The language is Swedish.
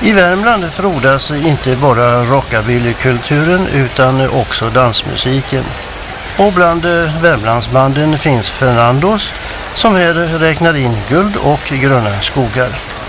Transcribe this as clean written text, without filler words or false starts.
I Värmland frodas inte bara rockabillykulturen utan också dansmusiken. Och bland Värmlandsbanden finns Fernandos som här räknar in Guld och gröna skogar.